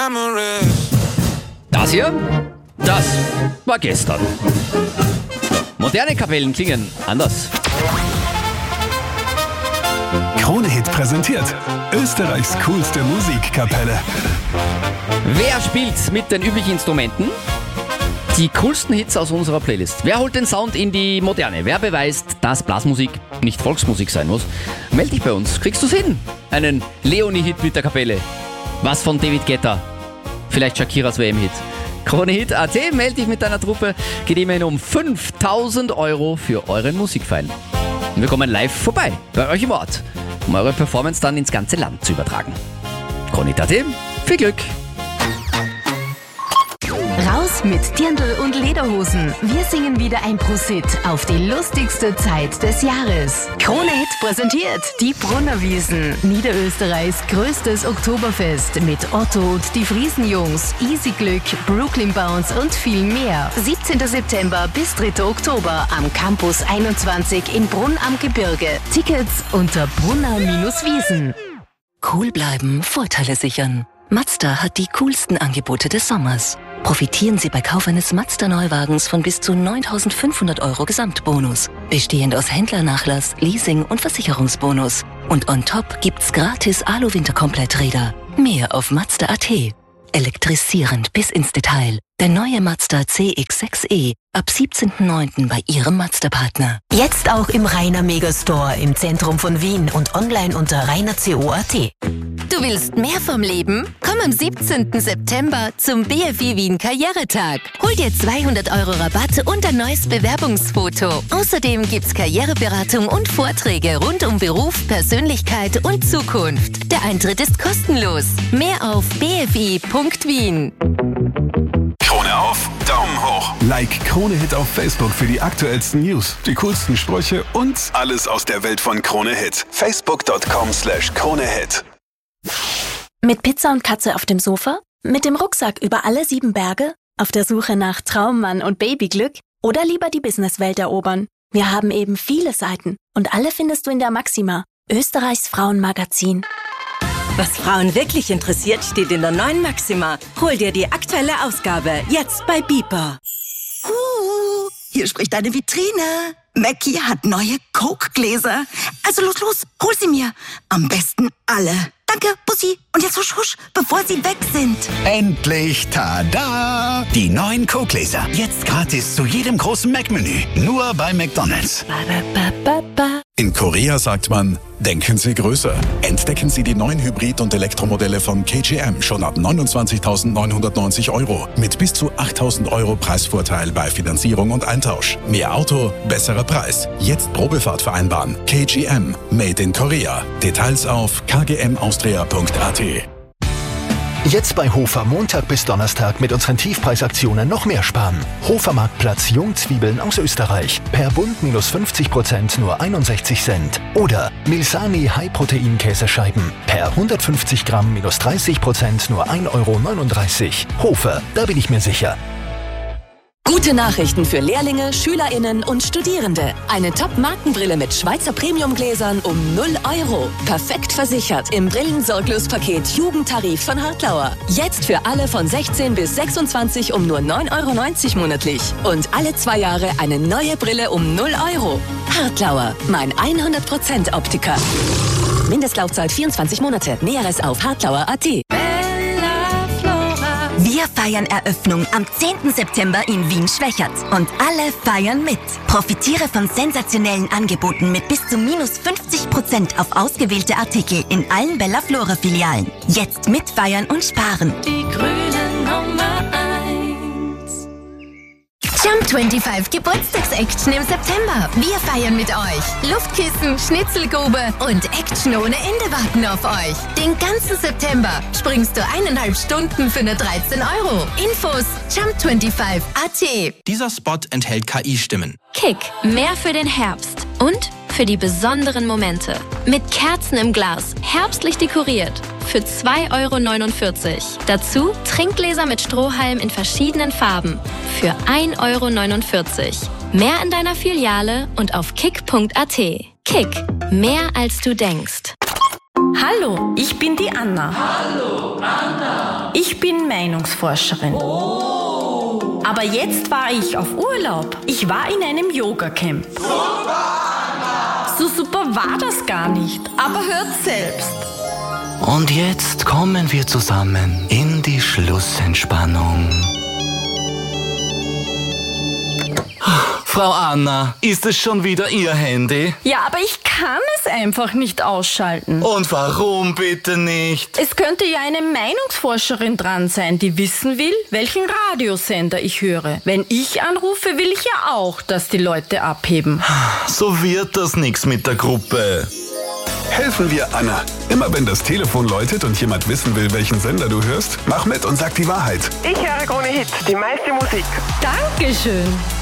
Das hier, das war gestern. Moderne Kapellen klingen anders. Krone-Hit präsentiert Österreichs coolste Musikkapelle. Wer spielt mit den üblichen Instrumenten die coolsten Hits aus unserer Playlist? Wer holt den Sound in die Moderne? Wer beweist, dass Blasmusik nicht Volksmusik sein muss? Meld dich bei uns. Kriegst du's hin? Einen Leonie-Hit mit der Kapelle. Was von David Guetta? Vielleicht Shakiras WM-Hit. Krone-Hit.at, melde dich mit deiner Truppe. Geht immerhin um 5.000 € für euren Musikverein. Und wir kommen live vorbei bei euch im Ort, um eure Performance dann ins ganze Land zu übertragen. Krone.at, viel Glück! Raus mit Dirndl und Lederhosen. Wir singen wieder ein Prosit auf die lustigste Zeit des Jahres. Krone-Hit präsentiert die Brunnerwiesen. Niederösterreichs größtes Oktoberfest mit Otto und die Friesenjungs, Easy Glück, Brooklyn Bounce und viel mehr. 17. September bis 3. Oktober am Campus 21 in Brunn am Gebirge. Tickets unter brunner-wiesen. Cool bleiben, Vorteile sichern. Mazda hat die coolsten Angebote des Sommers. Profitieren Sie bei Kauf eines Mazda-Neuwagens von bis zu 9.500 € Gesamtbonus, bestehend aus Händlernachlass, Leasing und Versicherungsbonus. Und on top gibt's gratis Alu-Winterkompletträder. Mehr auf Mazda.at. Elektrisierend bis ins Detail. Der neue Mazda CX-6e ab 17.09. bei Ihrem Mazda-Partner. Jetzt auch im Rainer Megastore im Zentrum von Wien und online unter rainerco.at. Du willst mehr vom Leben? Komm am 17. September zum BFI Wien Karrieretag. Hol dir 200 € Rabatt und ein neues Bewerbungsfoto. Außerdem gibt's Karriereberatung und Vorträge rund um Beruf, Persönlichkeit und Zukunft. Der Eintritt ist kostenlos. Mehr auf bfi.wien. Krone auf, Daumen hoch. Like Krone-Hit auf Facebook für die aktuellsten News, die coolsten Sprüche und alles aus der Welt von Krone-Hit. Facebook.com/Krone-Hit. Mit Pizza und Katze auf dem Sofa? Mit dem Rucksack über alle 7 Berge? Auf der Suche nach Traummann und Babyglück? Oder lieber die Businesswelt erobern? Wir haben eben viele Seiten und alle findest du in der Maxima, Österreichs Frauenmagazin. Was Frauen wirklich interessiert, steht in der neuen Maxima. Hol dir die aktuelle Ausgabe, jetzt bei Beeper. Hier spricht eine Vitrine. Mackie hat neue Coke-Gläser. Also los, hol sie mir. Am besten alle. Danke, Bussi. Und jetzt husch, husch, bevor sie weg sind. Endlich, tada! Die neuen Coke-Gläser. Jetzt gratis zu jedem großen Mac-Menü. Nur bei McDonald's. In Korea sagt man, denken Sie größer. Entdecken Sie die neuen Hybrid- und Elektromodelle von KGM schon ab 29.990 € mit bis zu 8.000 € Preisvorteil bei Finanzierung und Eintausch. Mehr Auto, besserer Preis. Jetzt Probefahrt vereinbaren. KGM, Made in Korea. Details auf kgmaustria.at. Jetzt bei Hofer Montag bis Donnerstag mit unseren Tiefpreisaktionen noch mehr sparen. Hofermarktplatz Jungzwiebeln aus Österreich. Per Bund -50% nur 61 Cent. Oder Milsani High-Protein-Käsescheiben. Per 150 Gramm -30% nur 1,39 €. Hofer, da bin ich mir sicher. Gute Nachrichten für Lehrlinge, SchülerInnen und Studierende. Eine Top-Markenbrille mit Schweizer Premiumgläsern um 0 €. Perfekt versichert im Brillensorglospaket Jugendtarif von Hartlauer. Jetzt für alle von 16 bis 26 um nur 9,90 € monatlich. Und alle 2 Jahre eine neue Brille um 0 €. Hartlauer, mein 100% Optiker. Mindestlaufzeit 24 Monate. Näheres auf hartlauer.at. Wir feiern Eröffnung am 10. September in Wien-Schwächert. Und alle feiern mit. Profitiere von sensationellen Angeboten mit bis zu -50% auf ausgewählte Artikel in allen Bella Flora-Filialen. Jetzt mitfeiern und sparen. Die grüne Nummer 1. Jump 25 Geburtstagsaction im September. Wir feiern mit euch. Luftkissen, Schnitzelgrube und Action ohne Ende warten auf euch. Den ganzen September springst du 1,5 Stunden für nur 13 €. Infos jump25.at. Dieser Spot enthält KI-Stimmen. Kick, mehr für den Herbst und für die besonderen Momente. Mit Kerzen im Glas, herbstlich dekoriert. Für 2,49 €. Dazu Trinkgläser mit Strohhalm in verschiedenen Farben. Für 1,49 €. Mehr in deiner Filiale und auf kick.at. Kick, mehr als du denkst. Hallo, ich bin die Anna. Hallo, Anna. Ich bin Meinungsforscherin. Aber jetzt war ich auf Urlaub. Ich war in einem Yoga-Camp. So super war das gar nicht. Aber hört selbst. Und jetzt kommen wir zusammen in die Schlussentspannung. Frau Anna, ist es schon wieder Ihr Handy? Ja, aber ich kann es einfach nicht ausschalten. Und warum bitte nicht? Es könnte ja eine Meinungsforscherin dran sein, die wissen will, welchen Radiosender ich höre. Wenn ich anrufe, will ich ja auch, dass die Leute abheben. So wird das nichts mit der Gruppe. Helfen wir Anna. Immer wenn das Telefon läutet und jemand wissen will, welchen Sender du hörst, mach mit und sag die Wahrheit. Ich höre Krone Hit, die meiste Musik. Dankeschön.